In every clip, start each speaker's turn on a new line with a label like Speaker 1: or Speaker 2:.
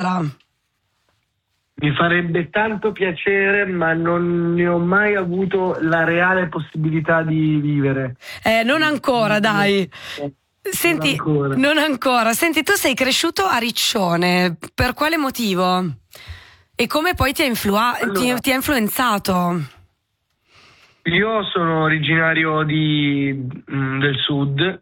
Speaker 1: ancora?
Speaker 2: Mi farebbe tanto piacere, ma non ne ho mai avuto la reale possibilità di vivere.
Speaker 1: Non ancora, dai. Senti, non ancora. Senti, tu sei cresciuto a Riccione, per quale motivo? E come poi ti ha influenzato?
Speaker 2: Io sono originario del sud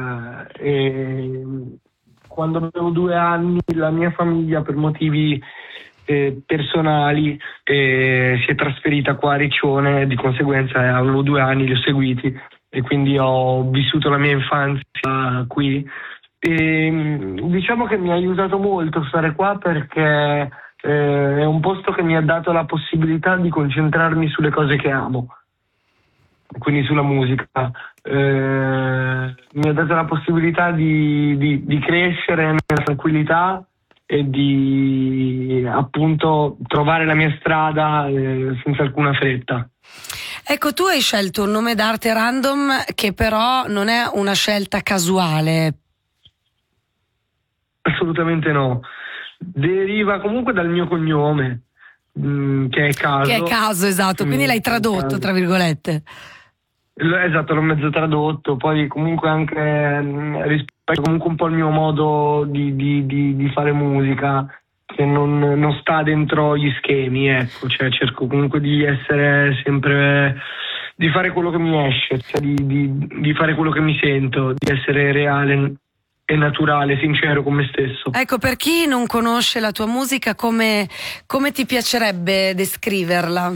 Speaker 2: e quando avevo 2 anni la mia famiglia, per motivi personali, si è trasferita qua a Riccione, di conseguenza avevo 2 anni, li ho seguiti e quindi ho vissuto la mia infanzia qui. E diciamo che mi ha aiutato molto stare qua perché è un posto che mi ha dato la possibilità di concentrarmi sulle cose che amo, quindi sulla musica. Mi ha dato la possibilità di crescere nella tranquillità e di appunto trovare la mia strada senza alcuna fretta.
Speaker 1: Ecco, tu hai scelto un nome d'arte random che però non è una scelta casuale.
Speaker 2: Assolutamente no. Deriva comunque dal mio cognome, che è Caso.
Speaker 1: Che è Caso, esatto, quindi l'hai tradotto, tra virgolette.
Speaker 2: Esatto, l'ho mezzo tradotto, poi comunque anche rispetto comunque un po' il mio modo di fare musica, che non sta dentro gli schemi, ecco, cioè cerco comunque di essere sempre, di fare quello che mi esce, cioè di fare quello che mi sento, di essere reale e naturale, sincero con me stesso.
Speaker 1: Ecco, per chi non conosce la tua musica, come ti piacerebbe descriverla?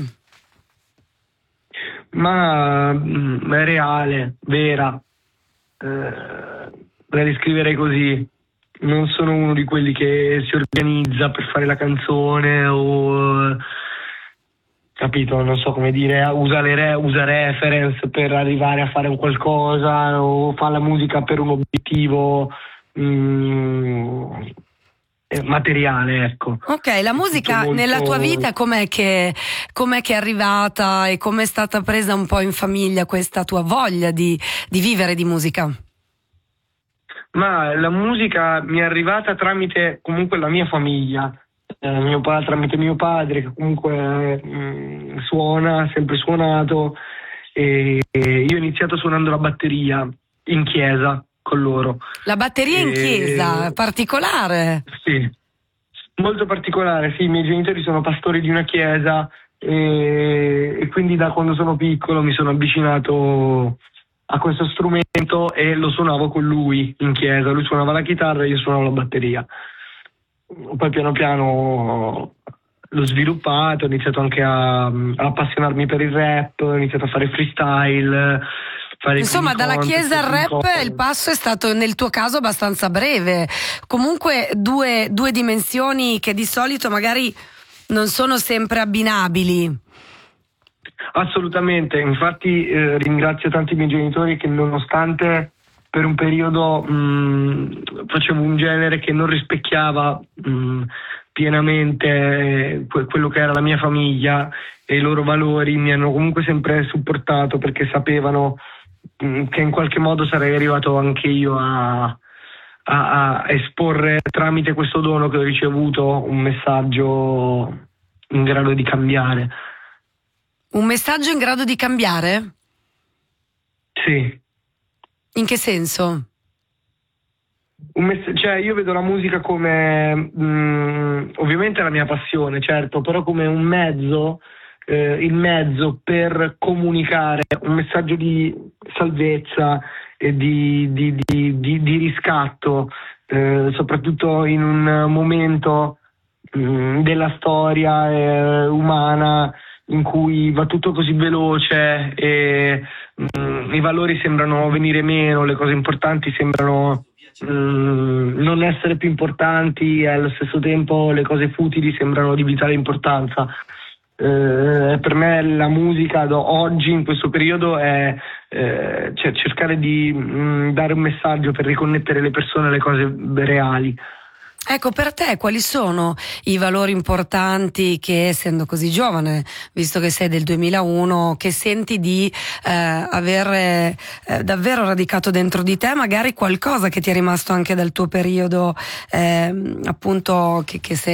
Speaker 2: Ma è reale, vera, la descriverei così. Non sono uno di quelli che si organizza per fare la canzone o, capito, non so come dire, usa reference per arrivare a fare un qualcosa o fa la musica per un obiettivo materiale, ecco.
Speaker 1: Ok, la musica nella tua vita com'è che è arrivata e com'è stata presa un po' in famiglia questa tua voglia di vivere di musica?
Speaker 2: Ma la musica mi è arrivata tramite comunque la mia famiglia, tramite mio padre che comunque suona, ha sempre suonato, e io ho iniziato suonando la batteria in chiesa con loro.
Speaker 1: La batteria in chiesa, particolare?
Speaker 2: Sì, molto particolare, sì, i miei genitori sono pastori di una chiesa e quindi da quando sono piccolo mi sono avvicinato a questo strumento e lo suonavo con lui in chiesa. Lui suonava la chitarra e io suonavo la batteria. Poi piano piano l'ho sviluppato, ho iniziato anche a appassionarmi per il rap, ho iniziato a fare freestyle.
Speaker 1: Insomma, dalla chiesa al rap il passo è stato nel tuo caso abbastanza breve. Comunque due dimensioni che di solito magari non sono sempre abbinabili.
Speaker 2: Assolutamente, infatti ringrazio tanto i miei genitori che nonostante per un periodo facevo un genere che non rispecchiava pienamente quello che era la mia famiglia e i loro valori, mi hanno comunque sempre supportato perché sapevano che in qualche modo sarei arrivato anche io a esporre tramite questo dono che ho ricevuto un messaggio in grado di cambiare.
Speaker 1: Un messaggio in grado di cambiare?
Speaker 2: Sì.
Speaker 1: In che senso?
Speaker 2: Cioè io vedo la musica come ovviamente la mia passione, certo, però come un mezzo, il mezzo per comunicare un messaggio di salvezza e di riscatto, soprattutto in un momento della storia umana in cui va tutto così veloce e i valori sembrano venire meno, le cose importanti sembrano non essere più importanti e allo stesso tempo le cose futili sembrano di vitale importanza. Per me la musica oggi in questo periodo è cercare di dare un messaggio per riconnettere le persone alle cose reali.
Speaker 1: Ecco, per te quali sono i valori importanti che, essendo così giovane, visto che sei del 2001, che senti di aver davvero radicato dentro di te, magari qualcosa che ti è rimasto anche dal tuo periodo appunto che sei